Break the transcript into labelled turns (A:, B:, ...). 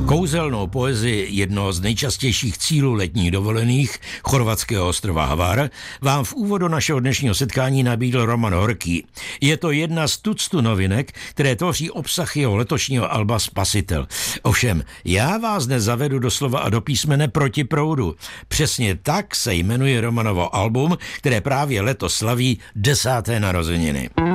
A: Kouzelnou poezii jednoho z nejčastějších cílů letních dovolených, chorvatského ostrova Hvar, vám v úvodu našeho dnešního setkání nabídl Roman Horký. Je to jedna z tuctu novinek, které tvoří obsah jeho letošního alba Spasitel. Ovšem, já vás dnes zavedu doslova a do písmene proti proudu. Přesně tak se jmenuje Romanovo album, které právě letos slaví 10. narozeniny.